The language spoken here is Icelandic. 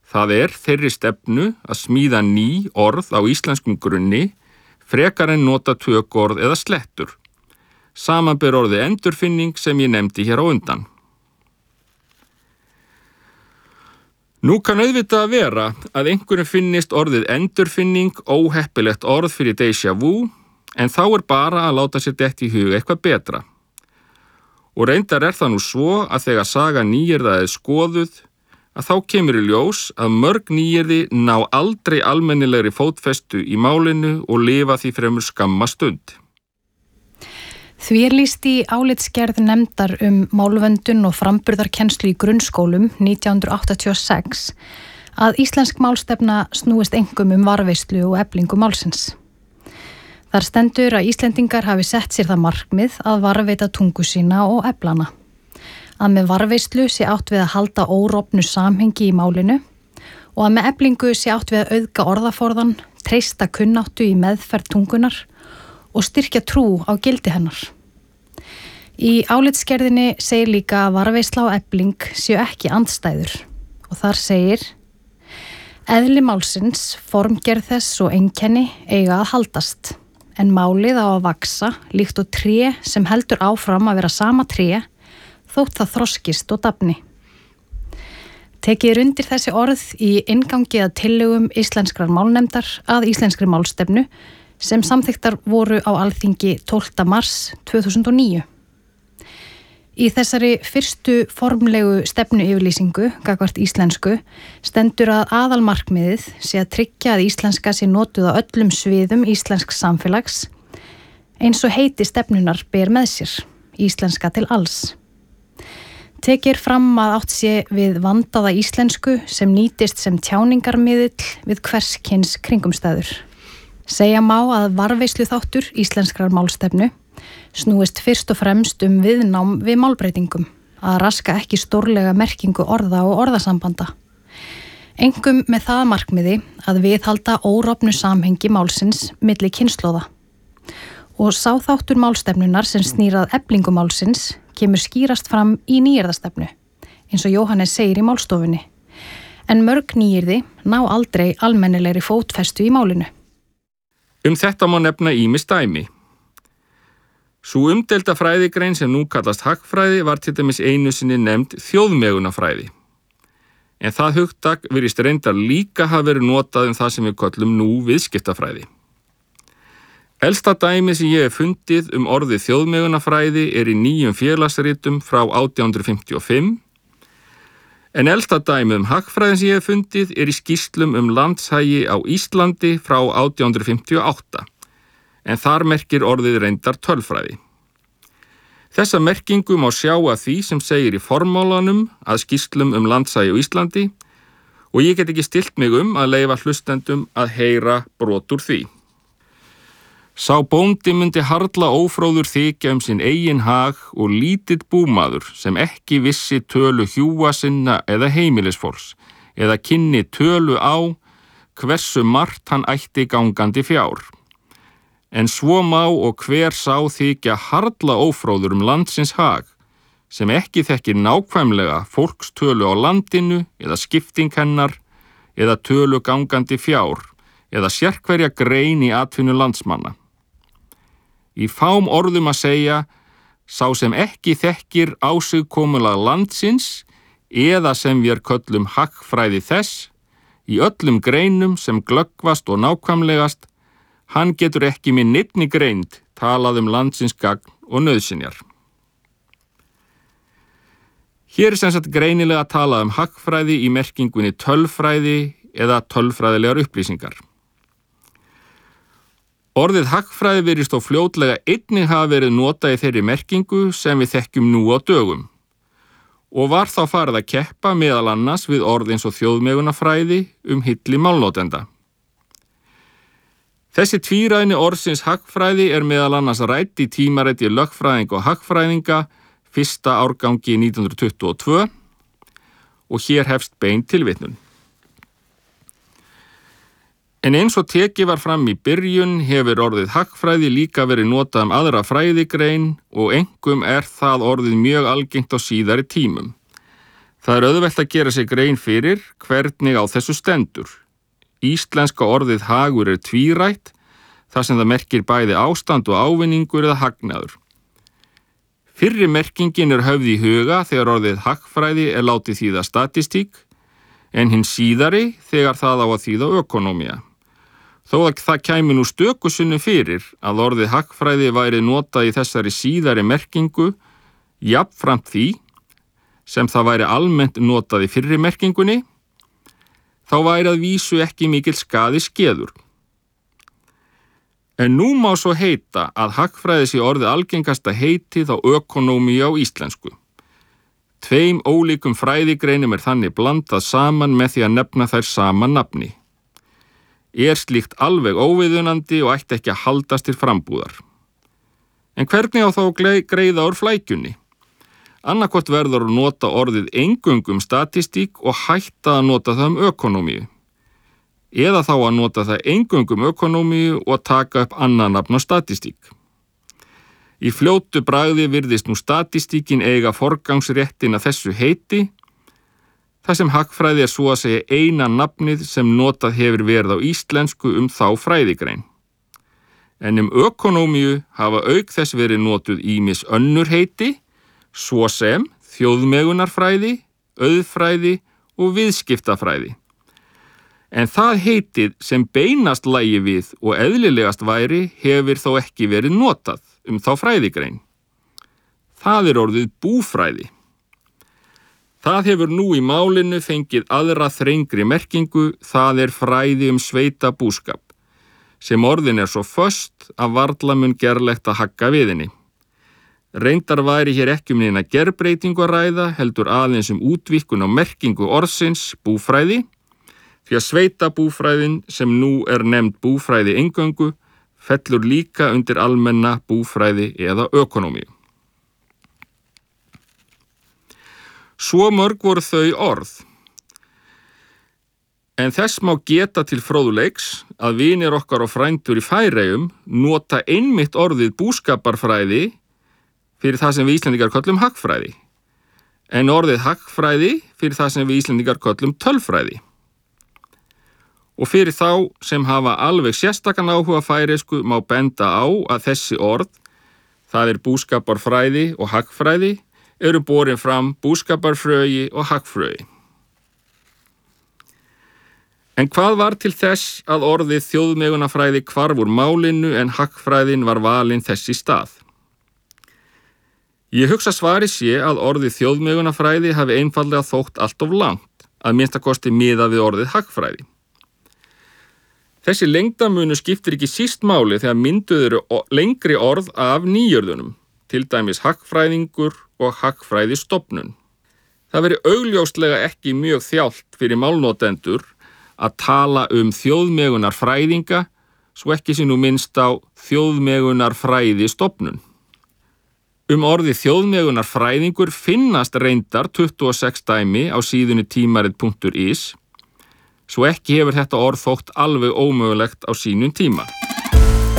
Það þeirri stefnu að smíða ný orð á íslenskum grunni frekar en nota tökuorð eða slettur. Samanber orðið endurfinning sem ég nefndi hér á undan. Nú kann auðvitað að vera að einhverjum finnist orðið endurfinning óheppilegt orð fyrir déjà vu, en þá bara að láta sér detta í hug eitthvað betra. Og reyndar það nú svo að þegar saga nýyrða skoðuð, að þá kemur í ljós að mörg nýyrði ná aldrei almennilegri fótfestu í málinu og lifa því fremur skamma stund. Því lýst í álitsgerð nefndar málvöndun og framburðarkennslu í grunnskólum 1986 að íslensk málstefna snúist einkum varðveislu og eflingu málsins. Þar stendur að Íslendingar hafi sett sér það markmið að varðveita tungu sína og eflana. Að með varðveislu sé átt við að halda órofnu samhengi í málinu og að með eflingu sé átt við að auðga orðaforðan, treysta kunnáttu í meðferð tungunar og styrkja trú á gildi hennar. Í álitsgerðinni segir líka að varðveisla og efling séu ekki andstæður og þar segir: eðli málsins, formgerð þess og einkenni eiga að haldast, en málið á að vaksa líkt og tré sem heldur áfram að vera sama tré þótt það þroskist og dafni. Tekið undir þessi orð í inngangi að tillögum íslenskrar málnefndar að íslenskri málstefnu sem samþykktar voru á Alþingi 12. mars 2009. Í þessari fyrstu formlegu stefnuyfirlýsingu gagnvart íslensku stendur að aðalmarkmiðið sé að tryggja að íslenska sé notuð á öllum sviðum íslensks samfélags eins og heiti stefnunar ber með sér, íslenska til alls. Tekir fram að átt sé við vandaða íslensku sem nýtist sem tjáningarmiðill við hvers kyns kringumstæður. Segja má að varðveislu þáttur íslenskrar málstefnu snúist fyrst og fremst viðnám við málbreytingum, að raska ekki stórlega merkingu orða og orðasambanda. Engum með það markmiði að viðhalda órofnu samhengi málsins milli kynslóða. Og sá þáttur málstefnunar sem snýr að eflingu málsins kemur skýrast fram í nýyrðastefnu, eins og Jóhannes segir í málstofunni. En mörg nýyrði ná aldrei almennilegri fótfestu í málinu. Þetta má nefna ýmis dæmi. Sú umdeilda fræðigrein sem nú kallast hagfræði var til dæmis einu sinni nefnd þjóðmegunarfræði. En það hugtak virðist reyndar líka hafa verið notað það sem við köllum nú viðskiptafræði. Elsta dæmi sem ég hef fundið orðið þjóðmegunarfræði í nýjum félagsritum frá 1855, en elsta dæmi hagfræðin sem ég hef fundið í skýrslum landshagi á Íslandi frá 1858, en þar merkir orðið reyndar tölfræði. Þessa merkingu má sjá að því sem segir í formálanum að skýrslum landshagi á Íslandi og ég get ekki stillt mig að leyfa hlustendum að heyra brot úr því. Sá bóndi myndi harla ófróður þykja sinn eigin hag og lítill búmaður sem ekki vissi tölu hjúa sinna eða heimilisfólks eða kynni tölu á hversu margt hann ætti gangandi fjár. En svo má og hver sá þykja harla ófróður landsins hag sem ekki þekkir nákvæmlega fólkstölu á landinu eða skipting hennar eða tölu gangandi fjár eða sérhverja grein í atvinnu landsmanna. Í fám orðum að segja, sá sem ekki þekkir ásigkomulag landsins eða sem við köllum hagfræði þess, í öllum greinum sem glöggvast og nákvæmlegast, hann getur ekki með neinni greind talað landsins gagn og nauðsynjar. Hér sem sagt greinilega talað hagfræði í merkingunni tölfræði eða tölfræðilegar upplýsingar. Orðið hagfræði virðist þó fljótlega einnig hafa verið notað í þeirri merkingu sem við þekkjum nú á dögum og var þá farið að keppa meðal annars við orð eins og þjóðmegunarfræði hylli málnotenda. Þessi tvíræðni orðsins hagfræði meðal annars rædd í tímariti lögfræðinga og hagfræðinga fyrsta árgangi 1922 og hér hefst bein tilvitnun. En eins og tekið var fram í byrjun hefur orðið hagfræði líka verið notað aðra fræðigrein og einkum það orðið mjög algengt á síðari tímum. Það auðvelt að gera sig grein fyrir hvernig á þessu stendur. Íslenska orðið hagur tvírætt, þar sem það merkir bæði ástand og ávinningur eða hagnaður. Fyrri merkingin höfð í huga þegar orðið hagfræði látið þýða statistík, en hinn síðari þegar það á að þýða ökonómía. Þó að það kæmi nú stöku sinnum fyrir að orðið hagfræði væri notað í þessari síðari merkingu, jafnframt því sem það væri almennt notað í fyrri merkingunni, þá væri að vísu ekki mikill skaði skeður. En nú má svo heita að hagfræði sé orðið algengasta heitið á ökonómíu á íslensku. Tveim ólíkum fræðigreinum þannig blandað saman með því að nefna þær sama nafni. Slíkt alveg óviðunandi og ætti ekki að haldast til frambúðar. En hvernig á þá greiða úr flækjunni? Annaðhvort verður að nota orðið eingöngu statistík og hætta að nota það ökonómíu. Eða þá að nota það eingöngu ökonómíu og taka upp annað nafn á statistík. Í fljótu bragði virðist nú statistíkin eiga forgangsréttina þessu heiti, þar sem hagfræði svo að segja eina nafnið sem notað hefur verið á íslensku þá fræðigrein. En ökonómíu hafa auk þess verið notuð ýmis önnur heiti, svo sem þjóðmegunarfræði, auðfræði og viðskiptafræði. En það heitið sem beinast lægi við og eðlilegast væri hefur þó ekki verið notað þá fræðigrein. Það orðið búfræði. Það hefur nú í málinu fengið aðra þrengri merkingu, það fræði sveitabúskap, sem orðin svo föst að varla mun gerlegt að hagga við henni. Reyndar væri hér ekki neina gerbreytingu að ræða, heldur aðeins útvíkkun á merkingu orðsins búfræði, því að sveitabúfræðin sem nú nefnd búfræði eingöngu fellur líka undir almenna búfræði eða ökonómíu. Svo mörg voru þau orð. En þess má geta til fróðleiks að vinir okkar og frændur í Færeyjum nota einmitt orðið búskaparfræði fyrir það sem við Íslendingar köllum hagfræði, en orðið hagfræði fyrir það sem við Íslendingar köllum tölfræði. Og fyrir þá sem hafa alveg sérstakan áhuga færeysku má benda á að þessi orð, það búskaparfræði og hagfræði, borin fram búskaparfröyi og hagfröyi. En hvað var til þess að orðið þjóðmegunarfræði hvarf úr málinu en hagfræðin var valin þess í stað? Ég hugsa svari sé að orðið þjóðmegunarfræði hafi einfaldlega þótt allt of langt, að minnsta kosti miðað við orðið hagfræði. Þessi lengdarmunur skiptir ekki síst máli þegar mynduð lengri orð af nýjörðunum, til dæmis hagfræðingur og hagfræðistofnun. Það veri augljóslega ekki mjög þjált fyrir málnotendur að tala þjóðmegunarfræðinga, svo ekki sé nú minnst á þjóðmegunarfræðistofnun. Orðið þjóðmegunarfræðingur finnast reyndar 26 dæmi á síðunni tímarit.is, svo ekki hefur þetta orð þótt alveg ómögulegt á sínum tíma.